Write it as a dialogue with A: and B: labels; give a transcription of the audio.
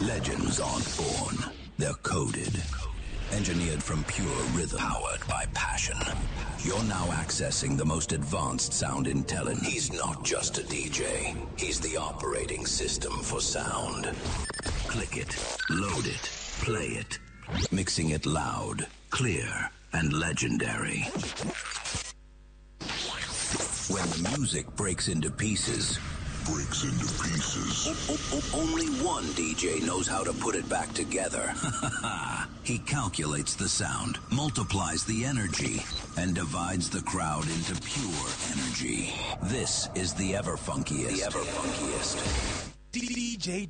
A: Legends aren't born, they're coded. Engineered from pure rhythm, powered by passion. You're now accessing the most advanced sound intelligence. He's not just a DJ, he's the operating system for sound. Click it, load it, play it. Mixing it loud, clear, and legendary. When the music breaks into pieces, only one DJ knows how to put it back together. He calculates the sound, multiplies the energy, and divides the crowd into pure energy. This is the ever funkiest. DJ